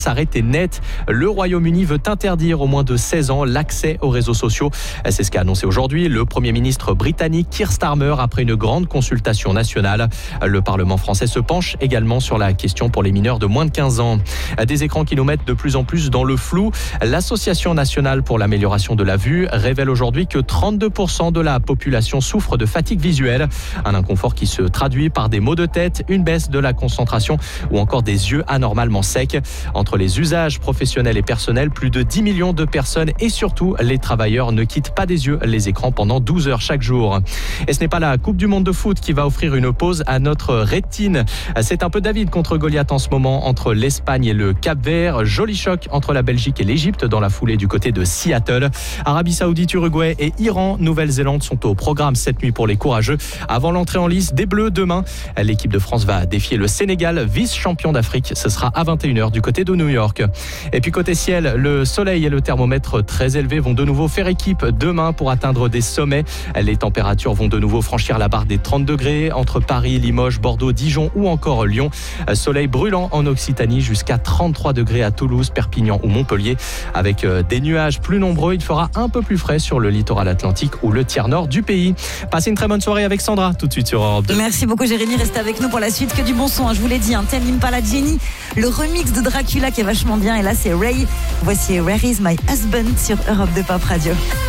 S'arrêter net. Le Royaume-Uni veut interdire aux moins de 16 ans l'accès aux réseaux sociaux. C'est ce qu'a annoncé aujourd'hui le Premier ministre britannique Keir Starmer après une grande consultation nationale. Le Parlement français se penche également sur la question pour les mineurs de moins de 15 ans. Des écrans qui nous mettent de plus en plus dans le flou. L'Association nationale pour l'amélioration de la vue révèle aujourd'hui que 32% de la population souffre de fatigue visuelle. Un inconfort qui se traduit par des maux de tête, une baisse de la concentration ou encore des yeux anormalement secs. Entre les usages professionnels et personnels, plus de 10 millions de personnes et surtout les travailleurs ne quittent pas des yeux les écrans pendant 12 heures chaque jour. Et ce n'est pas la Coupe du Monde de foot qui va offrir une pause à notre rétine. C'est un peu David contre Goliath en ce moment entre l'Espagne et le Cap-Vert. Joli choc entre la Belgique et l'Égypte dans la foulée du côté de Seattle. Arabie Saoudite, Uruguay et Iran, Nouvelle-Zélande sont au programme cette nuit pour les courageux. Avant l'entrée en lice des Bleus demain, l'équipe de France va défier le Sénégal, vice-champion d'Afrique. Ce sera à 21h du côté de New York. Et puis côté ciel, le soleil et le thermomètre très élevé vont de nouveau faire équipe demain pour atteindre des sommets. Les températures vont de nouveau franchir la barre des 30 degrés entre Paris, Limoges, Bordeaux, Dijon ou encore Lyon. Soleil brûlant en Occitanie jusqu'à 33 degrés à Toulouse, Perpignan ou Montpellier. Avec des nuages plus nombreux, il fera un peu plus frais sur le littoral atlantique ou le tiers nord du pays. Passez une très bonne soirée avec Sandra tout de suite sur Europe 2. Merci beaucoup Jérémy, restez avec nous pour la suite. Que du bon son, je vous l'ai dit, Tame Impala, Jenny, le remix de Dracula qui est vachement bien. Et là c'est Ray, voici Where is my husband sur Europe 2 Pop Radio.